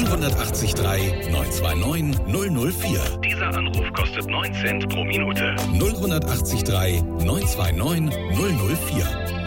0183 929 004. Dieser Anruf kostet 9 Cent pro Minute. 0183 929 004.